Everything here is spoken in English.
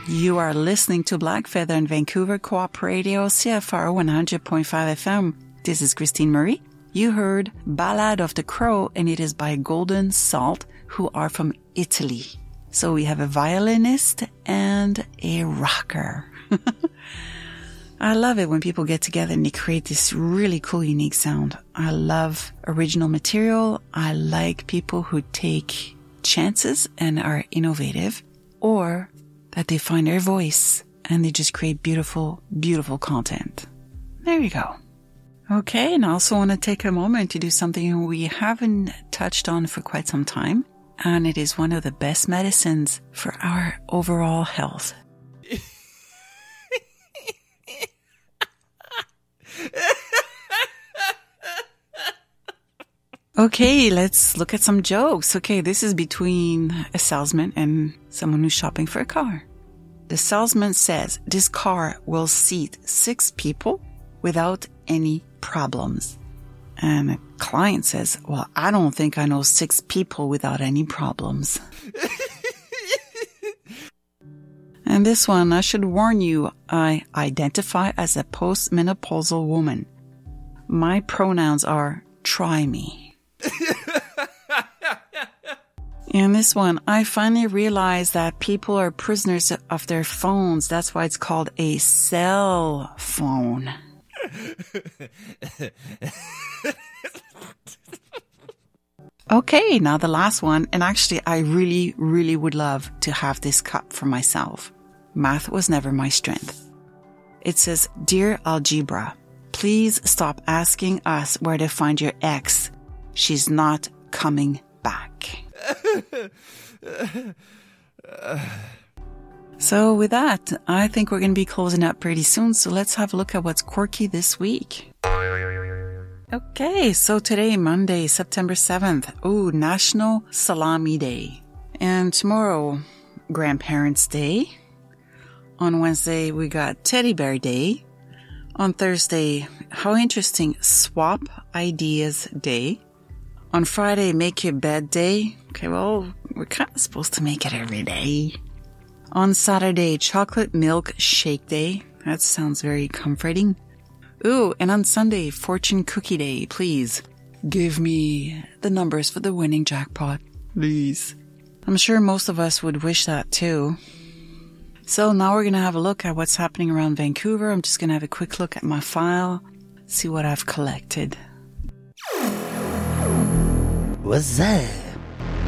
You are listening to Black Feather in Vancouver Co-op Radio, CFR 100.5 FM. This is Christine Murray. You heard Ballad of the Crow, and it is by Golden Salt, who are from Italy. So we have a violinist and a rocker. I love it when people get together and they create this really cool, unique sound. I love original material. I like people who take chances and are innovative, or that they find their voice and they just create beautiful, beautiful content. There you go. Okay, and I also want to take a moment to do something we haven't touched on for quite some time, and it is one of the best medicines for our overall health. Okay, let's look at some jokes. Okay, this is between a salesman and someone who's shopping for a car. The salesman says, this car will seat 6 people without any problems. And the client says, well, I don't think I know 6 people without any problems. And this one, I should warn you, I identify as a postmenopausal woman. My pronouns are try me. And this one, I finally realized that people are prisoners of their phones. That's why it's called a cell phone. Okay, now the last one. And actually, I really, really would love to have this cup for myself. Math was never my strength. It says, Dear Algebra, please stop asking us where to find your ex. She's not coming back. So with that, I think we're going to be closing up pretty soon. So let's have a look at what's quirky this week. Okay, so today, Monday, September 7th. Oh, National Salami Day. And tomorrow, Grandparents' Day. On Wednesday, we got Teddy Bear Day. On Thursday, how interesting, Swap Ideas Day. On Friday, Make Your Bed Day. Okay, well, we're kind of supposed to make it every day. On Saturday, Chocolate Milk Shake Day. That sounds very comforting. Ooh, and on Sunday, Fortune Cookie Day. Please, give me the numbers for the winning jackpot. Please. I'm sure most of us would wish that too. So now we're going to have a look at what's happening around Vancouver. I'm just going to have a quick look at my file, see what I've collected. What's that?